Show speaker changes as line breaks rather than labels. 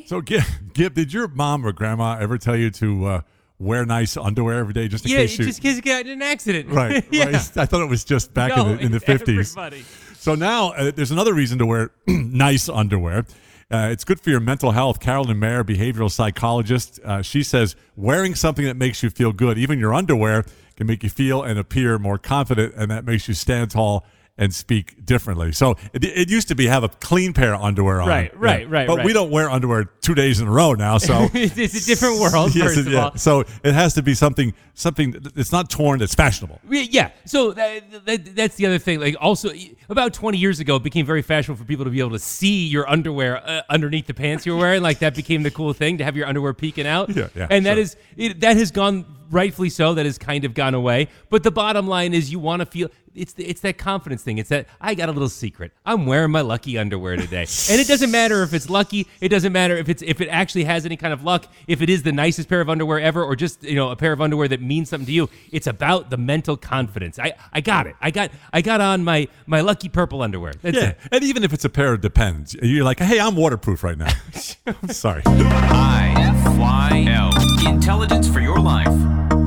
So, Gib, did your mom or grandma ever tell you to wear nice underwear every day just in case
just in case you got in an accident.
Right.
Yeah.
Right. I thought it was just back in the 50s.
Everybody.
So now there's another reason to wear nice underwear. It's good for your mental health. Carolyn Mayer, behavioral psychologist, she says wearing something that makes you feel good, even your underwear, can make you feel and appear more confident, and that makes you stand tall and speak differently. So it used to be have a clean pair of underwear on.
Right.
But we don't wear underwear 2 days in a row now. So
it's a different world, first of all.
So it has to be something it's not torn, it's fashionable.
Yeah. So that's the other thing. Like also about 20 years ago, it became very fashionable for people to be able to see your underwear underneath the pants you were wearing. Like that became the cool thing, to have your underwear peeking out.
Yeah.
And that has gone, rightfully so, that has kind of gone away. But the bottom line is you want to feel it's that confidence thing. It's that I got a little secret. I'm wearing my lucky underwear today. And it doesn't matter if it's lucky. It doesn't matter if it actually has any kind of luck, if it is the nicest pair of underwear ever, or just, a pair of underwear that means something to you. It's about the mental confidence. I got it. I got on my lucky purple underwear. That's it.
And even if it's a pair of Depends, you're like, hey, I'm waterproof right now. Sorry.
IFYL. Intelligence for your life.